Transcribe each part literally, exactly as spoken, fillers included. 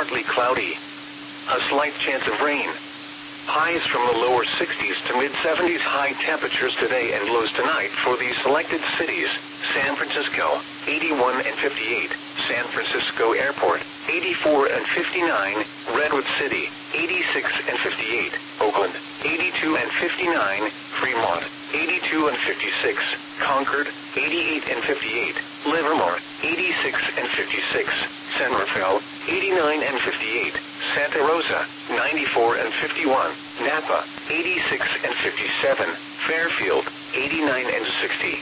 partly cloudy. A slight chance of rain. Highs from the lower sixties to mid-seventies. High temperatures today and lows tonight for these selected cities. San Francisco, eighty-one and fifty-eight. San Francisco Airport, eighty-four and fifty-nine. Redwood City, eighty-six and fifty-eight. Oakland, eighty-two and fifty-nine. Fremont, eighty-two and fifty-six. Concord, eighty-eight and fifty-eight. Livermore, eighty-six and fifty-six. San Rafael, eighty-nine and fifty-eight. Santa Rosa, ninety-four and fifty-one. Napa, eighty-six and fifty-seven. Fairfield, eighty-nine and sixty.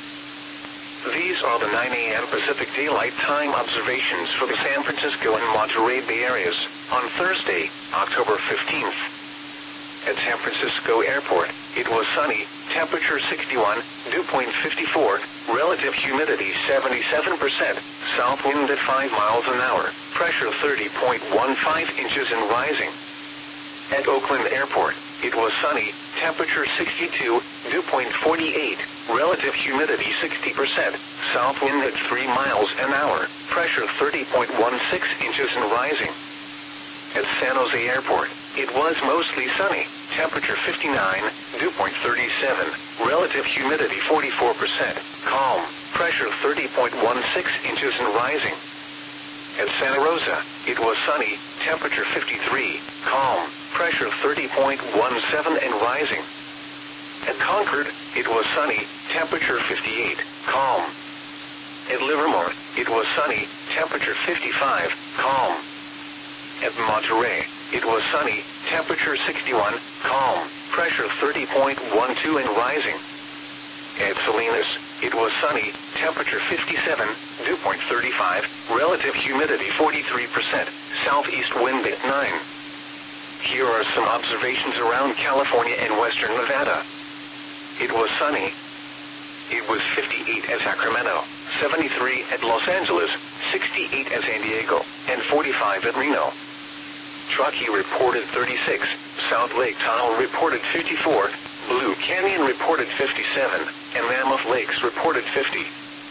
These are the nine a m Pacific Daylight Time observations for the San Francisco and Monterey Bay areas on Thursday, October fifteenth. At San Francisco Airport, it was sunny, temperature sixty-one, dew point fifty-four, relative humidity seventy-seven percent, south wind at five miles an hour, pressure thirty point one five inches and rising. At Oakland Airport, it was sunny, temperature sixty-two, dew point forty-eight, relative humidity sixty percent, south wind at three miles an hour, pressure thirty point one six inches and rising. At San Jose Airport, it was mostly sunny, temperature fifty-nine, dew point thirty-seven, relative humidity forty-four percent, calm, pressure thirty point one six inches and rising. At Santa Rosa, it was sunny, temperature fifty-three, calm, pressure thirty point one seven and rising. At Concord, it was sunny, temperature fifty-eight, calm. At Livermore, it was sunny, temperature fifty-five, calm. At Monterey, it was sunny, temperature sixty-one, calm, pressure thirty point one two and rising. At Salinas, it was sunny, temperature fifty-seven, dew point thirty-five, relative humidity forty-three percent, southeast wind at nine. Here are some observations around California and western Nevada. It was sunny. It was fifty-eight at Sacramento, seventy-three at Los Angeles, sixty-eight at San Diego, and forty-five at Reno. Truckee reported thirty-six, South Lake Tahoe reported fifty-four, Blue Canyon reported fifty-seven, and Mammoth Lakes reported fifty.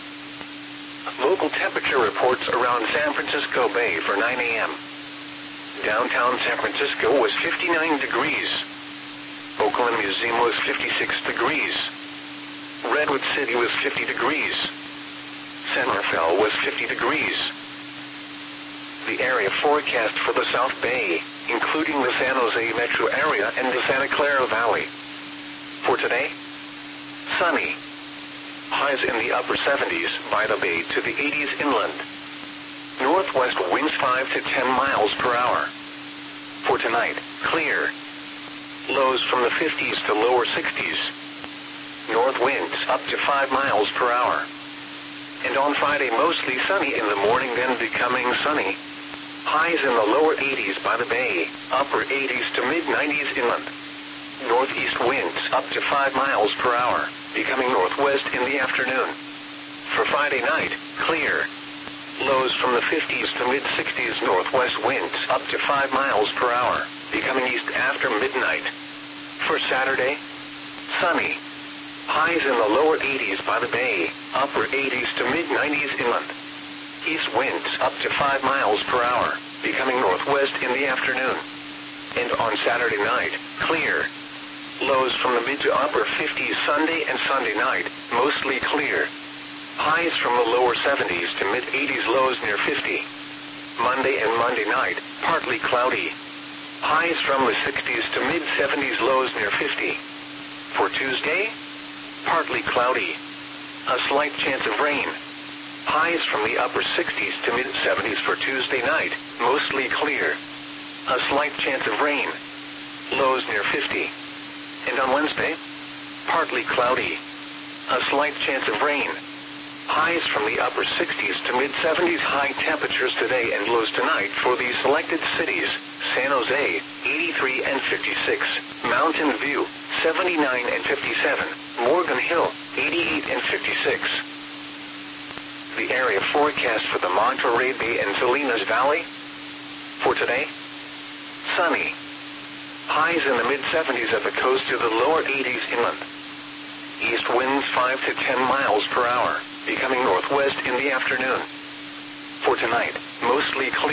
Local temperature reports around San Francisco Bay for nine a m Downtown San Francisco was fifty-nine degrees. Oakland Museum was fifty-six degrees. Redwood City was fifty degrees. San Rafael was fifty degrees. The area forecast for the South Bay, including the San Jose metro area and the Santa Clara Valley. For today, sunny. Highs in the upper seventies by the bay to the eighties inland. Northwest winds five to ten miles per hour. For tonight, clear. Lows from the fifties to lower sixties. North winds up to five miles per hour. And on Friday, mostly sunny in the morning, then becoming sunny. Highs in the lower eighties by the bay, upper eighties to mid nineties inland. Northeast winds up to five miles per hour, becoming northwest in the afternoon. For Friday night, clear. Lows from the fifties to mid sixties, northwest winds up to five miles per hour, becoming east after midnight. For Saturday, sunny. Highs in the lower eighties by the bay, upper eighties to mid nineties inland. East winds up to five miles per hour, becoming northwest in the afternoon. And on Saturday night, clear. Lows from the mid to upper fifties Sunday and Sunday night, mostly clear. Highs from the lower seventies to mid eighties, lows near fifty. Monday and Monday night, partly cloudy. Highs from the sixties to mid seventies, lows near fifty. For Tuesday, partly cloudy. A slight chance of rain. Highs from the upper sixties to mid seventies for Tuesday night, mostly clear. A slight chance of rain. Lows near fifty. And on Wednesday, partly cloudy. A slight chance of rain. Highs from the upper sixties to mid seventies. High temperatures today and lows tonight for these selected cities. San Jose, eighty-three and fifty-six. Mountain View, seventy-nine and fifty-seven. Morgan Hill, eighty-eight and fifty-six. The area forecast for the Monterey Bay and Salinas Valley. For today, sunny. Highs in the mid seventies at the coast to the lower eighties inland. East winds five to ten miles per hour, becoming northwest in the afternoon. For tonight, mostly clear.